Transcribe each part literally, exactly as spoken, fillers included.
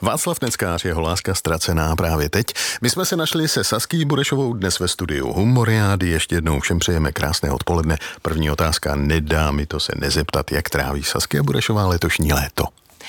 Václav Neckář, jeho láska ztracená právě teď. My jsme se našli se Saský Burešovou dnes ve studiu Humoriády. Ještě jednou všem přejeme krásné odpoledne. První otázka, nedá mi to se nezeptat, jak tráví Saskia Burešová letošní léto.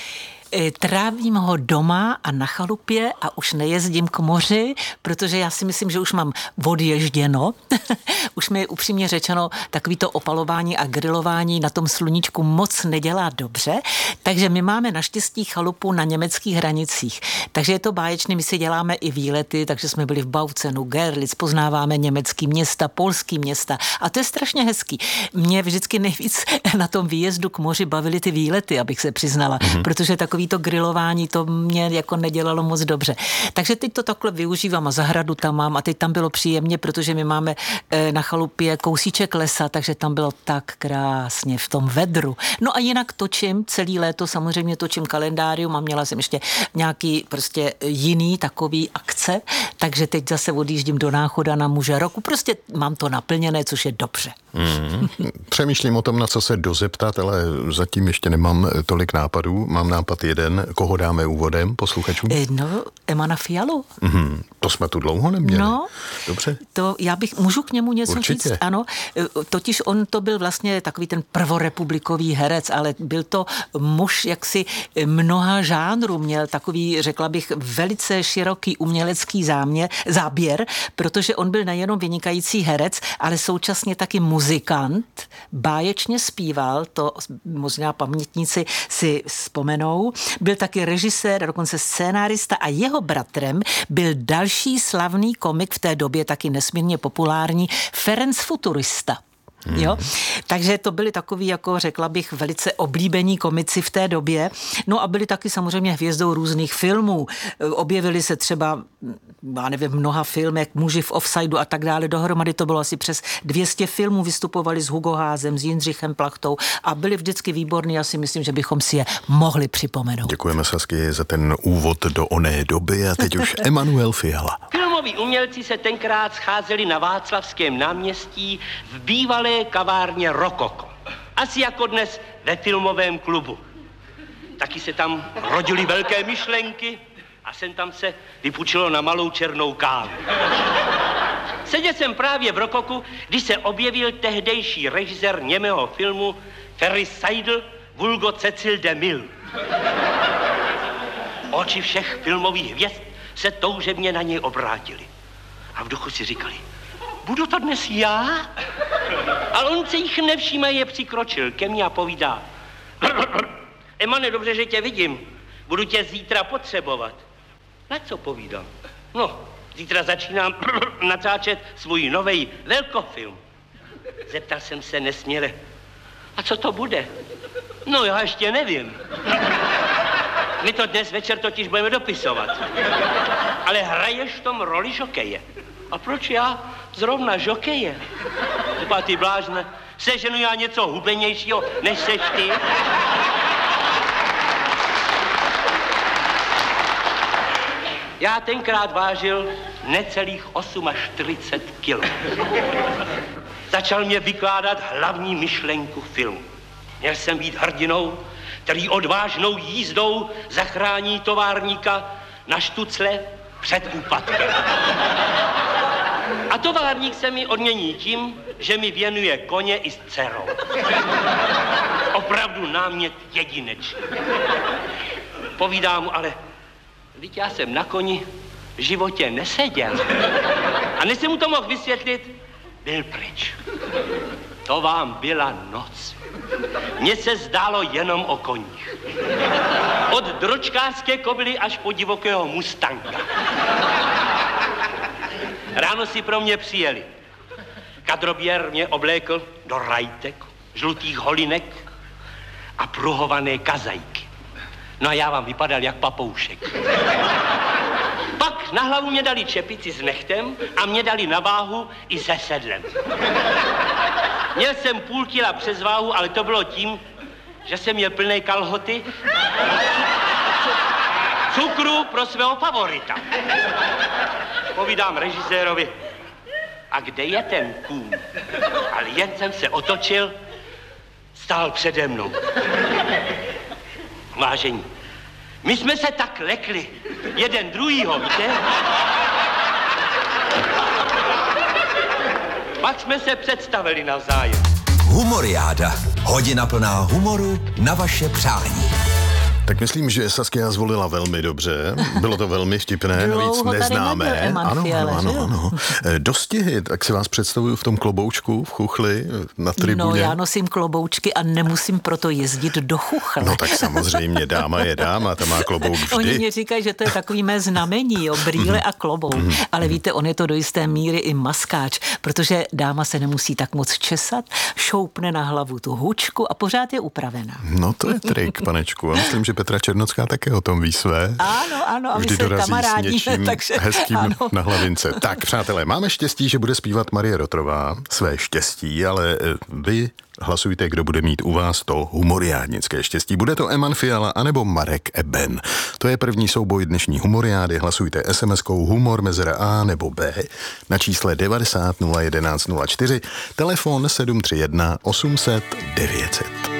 Trávím ho doma a na chalupě a už nejezdím k moři, protože já si myslím, že už mám odježděno. Už mi upřímně řečeno, takový to opalování a grilování na tom sluníčku moc nedělá dobře, takže my máme naštěstí chalupu na německých hranicích. Takže je to báječné, my si děláme i výlety, takže jsme byli v Bautzenu, Görlitz, poznáváme německý města, polský města a to je strašně hezký. Mě vždycky nejvíc na tom výjezdu k moři bavily ty výlety, abych se přiznala, mm-hmm. protože takový to grilování, to mě jako nedělalo moc dobře. Takže teď to takhle využívám a zahradu tam mám a teď tam bylo příjemně, protože my máme na chalupě kousíček lesa, takže tam bylo tak krásně v tom vedru. No a jinak točím celý léto, samozřejmě točím kalendárium a měla jsem ještě nějaký prostě jiný takový akce, takže teď zase odjíždím do Náchoda na muže roku. Prostě mám to naplněné, což je dobře. Mm. Přemýšlím o tom, na co se dozeptat, ale zatím ještě nemám tolik nápadů. Mám nápad jeden, koho dáme úvodem posluchačům? No, Emana Fialu. Mm, to jsme tu dlouho neměli. No, dobře. To já bych, můžu k němu něco Určitě. říct? Ano, totiž on to byl vlastně takový ten prvorepublikový herec, ale byl to muž jaksi mnoha žánrů, měl takový, řekla bych, velice široký umělecký záměr, záběr, protože on byl nejenom vynikající herec, ale současně taky muzikant, báječně zpíval, to možná pamětníci si vzpomenou, byl taky režisér, dokonce scénárista a jeho bratrem byl další slavný komik v té době, taky nesmírně populární, Ferenc Futurista. Jo? Takže to byli takový, jako řekla bych, velice oblíbení komici v té době. No a byli taky samozřejmě hvězdou různých filmů. Objevili se třeba, já nevím, v mnoha filmech, Muži v offsideu a tak dále. Dohromady to bylo asi přes dvě stě filmů, vystupovali s Hugo Házem, s Jindřichem Plachtou a byli vždycky výborní. Já si myslím, že bychom si je mohli připomenout. Děkujeme, Sasky, za ten úvod do oné doby a teď už Emanuel Fiala. Filmoví umělci se tenkrát scházeli na Václavském náměstí v bývalé kavárně Rokoko. Asi jako dnes ve filmovém klubu. Taky se tam rodily velké myšlenky a sem tam se vypučilo na malou černou kávu. Seděl jsem právě v Rokoku, když se objevil tehdejší režisér němého filmu Ferry Seidel vulgo Cecil DeMille. Oči všech filmových hvězd se toužebně na něj obrátili. A v duchu si říkali, budu to dnes já? Ale on se jich nevšímaje přikročil ke mně a povídá. Emane, dobře, že tě vidím. Budu tě zítra potřebovat. Na co povídám? No, zítra začínám natáčet svůj novej velkofilm. Zeptal jsem se nesměle. A co to bude? No, já ještě nevím. My to dnes večer totiž budeme dopisovat. Ale hraješ v tom roli žokeje. A proč já zrovna žokeje? Typa ty blážne, seženu já něco hubenějšího, než seš ty? Já tenkrát vážil necelých čtyřicet osm kilo. Začal mě vykládat hlavní myšlenku filmu. Měl jsem být hrdinou, který odvážnou jízdou zachrání továrníka na štucle před úpadkem. A továrník se mi odmění tím, že mi věnuje koně i s dcerou. Opravdu námět jedinečný. Povídám mu, ale vždyť já jsem na koni v životě neseděl. A než jsem mu to mohl vysvětlit, byl pryč. To vám byla noc. Mně se zdálo jenom o koních. Od dročkářské kobily až po divokého mustanga. Ráno si pro mě přijeli. Kadroběr mě oblékl do rajtek, žlutých holinek a pruhované kazajky. No a já vám vypadal jak papoušek. Pak na hlavu mě dali čepici s nechtem a mě dali na váhu i se sedlem. Měl jsem půl kila přes váhu, ale to bylo tím, že jsem měl plné kalhoty cukru pro svého favorita. Povídám režisérovi, a kde je ten kůň? Ale jen jsem se otočil, stál přede mnou. Vážení, My jsme se tak lekli, jeden druhýho, víte? Pak jsme se představili navzájem. Humoriáda. Hodina plná humoru na vaše přání. Tak myslím, že Saskia zvolila velmi dobře. Bylo to velmi vtipné, navíc neznámé. Ano, ano, ano, ano. Dostihy, tak si vás představuju v tom kloboučku, v chuchli, na tribuně. No, já nosím kloboučky a nemusím proto jezdit do chuchle. No tak samozřejmě, dáma je dáma, ta má klobouk vždy. Oni mě říkají, že to je takový mé znamení, jo, brýle a klobouk. Ale víte, on je to do jisté míry i maskáč, protože dáma se nemusí tak moc česat, šoupne na hlavu tu hučku a pořád je upravená. No to je trik, panečku. A myslím, že Petra Černocká také o tom ví své. Ano, ano, a my vždy se dorazí kamarádíme, s něčím takže hezkým ano. na hlavince. Tak, přátelé, máme štěstí, že bude zpívat Marie Rotrová, své štěstí, ale vy hlasujte, kdo bude mít u vás to humoriádnické štěstí. Bude to Eman Fiala anebo Marek Eben. To je první souboj dnešní humoriády. Hlasujte es em eskou humor mezera A nebo B na čísle devadesát nula jedenáct nula čtyři, telefon sedm tři jedna osm set devět set.